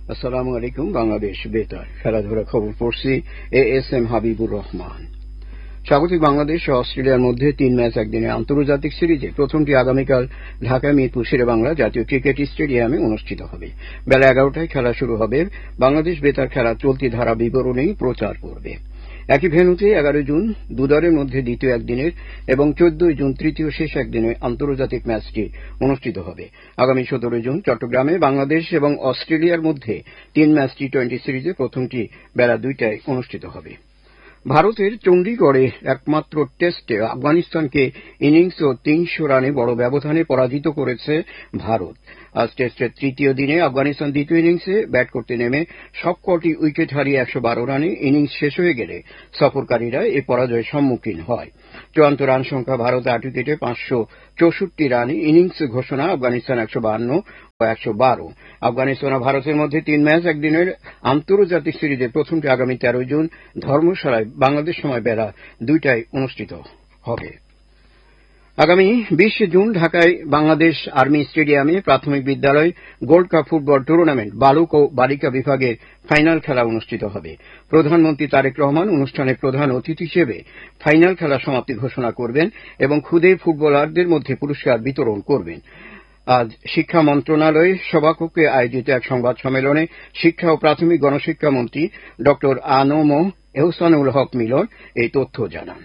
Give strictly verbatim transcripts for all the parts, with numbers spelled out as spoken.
আসসালামু আলাইকুম। বাংলাদেশ বেতার খেলাধুলা খবর পড়ছি A S M Habibur Rahman. স্বাগতিক বাংলাদেশ ও অস্ট্রেলিয়ার মধ্যে তিন ম্যাচ একদিনের আন্তর্জাতিক সিরিজে প্রথমটি আগামীকাল ঢাকা মিরপুর শেরেবাংলা জাতীয় ক্রিকেট স্টেডিয়ামে অনুষ্ঠিত হবে। বেলা এগারোটায় খেলা শুরু হবে। বাংলাদেশ বেতার খেলা চলতি ধারা বিবরণী প্রচার করবে। একই ভেন্যুতে এগারো জুন দুদলের মধ্যে দ্বিতীয় একদিনের এবং চোদ্দই জুন তৃতীয় শেষ একদিনের আন্তর্জাতিক ম্যাচটি অনুষ্ঠিত হবে। আগামী সতেরো জুন চট্টগ্রামে বাংলাদেশ এবং অস্ট্রেলিয়ার মধ্যে তিন ম্যাচ টি টোয়েন্টি সিরিজে প্রথমটি বেলা দুইটায় অনুষ্ঠিত হবে। ভারতের চণ্ডীগড়ে একমাত্র টেস্টে আফগানিস্তানকে ইনিংস ও তিনশো রানে বড় ব্যবধানে পরাজিত করেছে ভারত। আজ টেস্টের তৃতীয় দিনে আফগানিস্তান দ্বিতীয় ইনিংসে ব্যাট করতে নেমে সবকটি উইকেট হারিয়ে একশো বারো রানে ইনিংস শেষ হয়ে গেলে সফরকারীরা এ পরাজয়ের সম্মুখীন হয়। চূড়ান্ত রান সংখ্যা ভারত আট উইকেটে পাঁচশো চৌষট্টি রানে ইনিংস ঘোষণা আফগানিস্তান একশো বাহান্ন ও একশো বারো। আফগানিস্তান ও ভারতের মধ্যে তিন ম্যাচ একদিনের আন্তর্জাতিক সিরিজের প্রথমটি আগামী তেরো জুন ধর্মশালায় বাংলাদেশ সময় বেলা দুইটায় অনুষ্ঠিত হবে। আগামী বিশ জুন ঢাকায় বাংলাদেশ আর্মি স্টেডিয়ামে প্রাথমিক বিদ্যালয় গোল্ড কাপ ফুটবল টুর্নামেন্ট বালক ও বালিকা বিভাগের ফাইনাল খেলা অনুষ্ঠিত হবে। প্রধানমন্ত্রী তারেক রহমান অনুষ্ঠানে প্রধান অতিথি হিসেবে ফাইনাল খেলা সমাপ্তি ঘোষণা করবেন এবং খুদে ফুটবলারদের মধ্যে পুরস্কার বিতরণ করবেন। আজ শিক্ষা মন্ত্রণালয়ে সভাকক্ষে আয়োজিত এক সংবাদ সম্মেলনে শিক্ষা ও প্রাথমিক গণশিক্ষা মন্ত্রী ড আনম এহসানুল হক মিলন এই তথ্য জানান।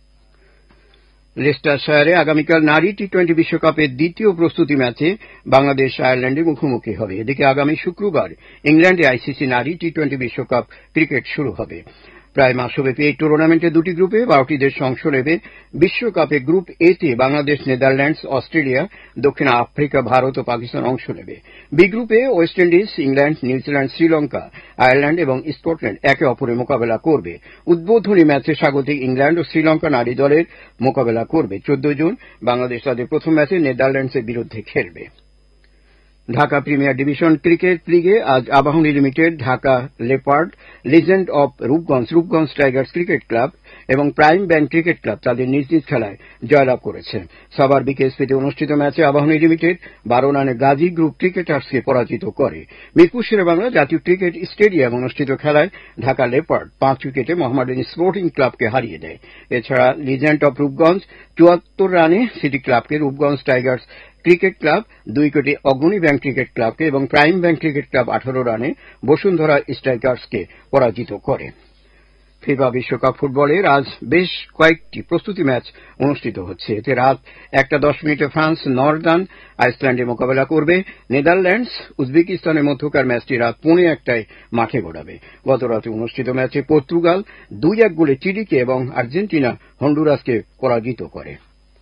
লেস্টারশায়ারে আগামীকাল নারী টি টোয়েন্টি বিশ্বকাপের দ্বিতীয় প্রস্তুতি ম্যাচে বাংলাদেশ আয়ারল্যান্ডের মুখোমুখি হবে। এদিকে আগামী শুক্রবার ইংল্যান্ডে আইসিসি নারী টি টোয়েন্টি বিশ্বকাপ ক্রিকেট শুরু হবে। প্রায় মাসব্যাপী এই টুর্নামেন্টে দুটি গ্রুপে বারোটি দেশ অংশ নেবে। বিশ্বকাপে গ্রুপ এ তে বাংলাদেশ, নেদারল্যান্ডস, অস্ট্রেলিয়া, দক্ষিণ আফ্রিকা, ভারত ও পাকিস্তান অংশ নেবে। বি গ্রুপে West Indies, England, New Zealand, Sri Lanka, Ireland এবং স্কটল্যান্ড একে অপরের মোকাবেলা করবে। উদ্বোধনী ম্যাচে স্বাগতিক ইংল্যান্ড ও শ্রীলঙ্কা নারী দলের মোকাবেলা করবে। চোদ্দ জুন বাংলাদেশ তাদের প্রথম ম্যাচে নেদারল্যান্ডসের বিরুদ্ধে খেলবে। ঢাকা প্রিমিয়ার ডিভিশন ক্রিকেট লিগে আজ Abahani limited, Dhaka leopard, legend of Rupganj, Rupganj Tigers cricket club এবং প্রাইম ব্যাংক ক্রিকেট ক্লাব তাদের নিজ নিজ খেলায় জয়লাভ করেছে। সাভার বিকেএসপিতে অনুষ্ঠিত ম্যাচে আবাহনী লিমিটেড বারো রানে গাজী গ্রুপ ক্রিকেটার্সকে পরাজিত করে। মিরপুর শেরেবাংলা জাতীয় ক্রিকেট স্টেডিয়াম অনুষ্ঠিত খেলায় ঢাকা লেপার্ড পাঁচ উইকেটে মোহামেডান স্পোর্টিং ক্লাবকে হারিয়ে দেয়। এছাড়া লিজেন্ড অব রূপগঞ্জ চুয়াত্তর রানে সিটি ক্লাবকে, রূপগঞ্জ টাইগার্স ক্রিকেট ক্লাব দুই উইকেটে অগ্রণী ব্যাংক ক্রিকেট ক্লাবকে এবং প্রাইম ব্যাংক ক্রিকেট ক্লাব আঠারো রানে বসুন্ধরা স্ট্রাইকার্সকে পরাজিত করে। ফিফা বিশ্বকাপ ফুটবলের আজ বেশ কয়েকটি প্রস্তুতি ম্যাচ অনুষ্ঠিত হচ্ছে। এতে রাত একটা দশ মিনিটে ফ্রান্স নর্দার্ন আইসল্যান্ডে মোকাবেলা করবে। নেদারল্যান্ডস উজবেকিস্তানের মধ্যকার ম্যাচটি রাত পৌনে একটায় মাঠে গড়াবে। গতরাতে অনুষ্ঠিত ম্যাচে পর্তুগাল দুই এক গোলে চিলিকে এবং আর্জেন্টিনা হন্ডুরাসকে পরাজিত করে।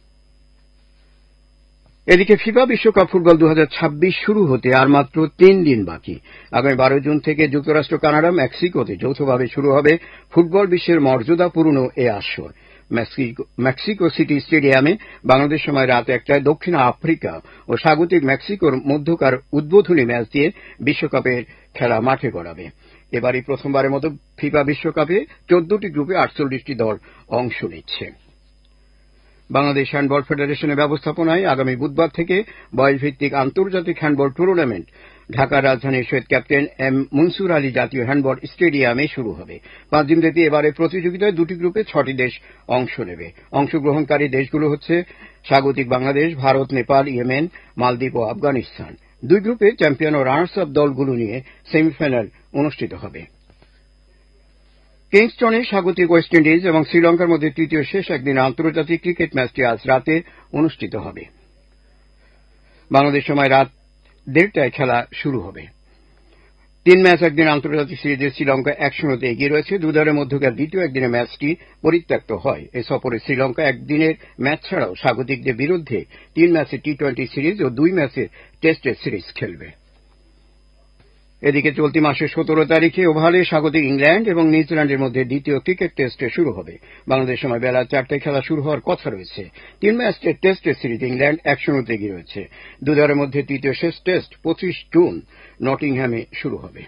এদিকে ফিফা বিশ্বকাপ ফুটবল দু হাজার ছাব্বিশ শুরু হতে আর মাত্র তিন দিন বাকি। আগামী বারো জুন থেকে যুক্তরাষ্ট্র, কানাডা, মেক্সিকোতে যৌথভাবে শুরু হবে ফুটবল বিশ্বের মর্যাদাপূর্ণ এ আসর। মেক্সিকো সিটি স্টেডিয়ামে বাংলাদেশ সময় রাত একটায় দক্ষিণ আফ্রিকা ও স্বাগতিক মেক্সিকোর মধ্যকার উদ্বোধনী ম্যাচ দিয়ে বিশ্বকাপের খেলা মাঠে গড়াবে। এবারই প্রথমবারের মতো ফিফা বিশ্বকাপে চোদ্দটি গ্রুপে আটচল্লিশটি দল অংশ নিচ্ছে। বাংলাদেশ হ্যান্ডবল ফেডারেশনের ব্যবস্থাপনায় আগামী বুধবার থেকে বয়সভিত্তিক আন্তর্জাতিক হ্যান্ডবল টুর্নামেন্ট ঢাকার রাজধানীর শহীদ ক্যাপ্টেন এম মনসুর আলী জাতীয় হ্যান্ডবল স্টেডিয়ামে শুরু হবে। পাঁচ দিনব্যাপী এবারের প্রতিযোগিতায় দুটি গ্রুপে ছটি দেশ অংশ নেবে। অংশগ্রহণকারী দেশগুলো হচ্ছে স্বাগতিক বাংলাদেশ, ভারত, নেপাল, ইয়েমেন, মালদ্বীপ ও আফগানিস্তান। দুই গ্রুপে চ্যাম্পিয়ন ও রানার্স আপ দলগুলো নিয়ে সেমিফাইনাল অনুষ্ঠিত হবে। কিংস্টনে স্বাগতিক ওয়েস্ট ইন্ডিজ এবং শ্রীলঙ্কার মধ্যে তৃতীয় শেষ একদিন আন্তর্জাতিক ক্রিকেট ম্যাচটি আজ রাতে অনুষ্ঠিত হবে। বাংলাদেশ সময় রাত দেড়টায় খেলা শুরু হবে। তিন ম্যাচ একদিন আন্তর্জাতিক সিরিজে শ্রীলঙ্কা এক শূন্যতে এগিয়ে রয়েছে। দুদলের মধ্যকার দ্বিতীয় একদিনের ম্যাচটি পরিত্যক্ত হয়। এ সফরে শ্রীলঙ্কা একদিনের ম্যাচ ছাড়াও স্বাগতিকদের বিরুদ্ধে তিন ম্যাচের টি টোয়েন্টি সিরিজ ও দুই ম্যাচের টেস্টের সিরিজ খেলবে। এদিকে চলতি মাসের সতেরো তারিখে ওভালে স্বাগতিক ইংল্যান্ড এবং নিউজিল্যান্ডের মধ্যে দ্বিতীয় ক্রিকেট টেস্টে শুরু হবে। বাংলাদেশ সময় বেলা চারটায় খেলা শুরু হওয়ার কথা রয়েছে। তিন ম্যাচের টেস্টের সিরিজ ইংল্যান্ড এক শূন্যতে এগিয়ে রয়েছে। দুদলের মধ্যে তৃতীয় শেষ টেস্ট পঁচিশ জুন নটিংহ্যামে শুরু হবে।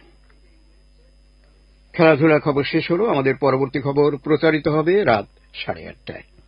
খেলাধুলার খবর শেষ হল। আমাদের পরবর্তী খবর প্রচারিত হবে রাত সাড়ে আটটায়।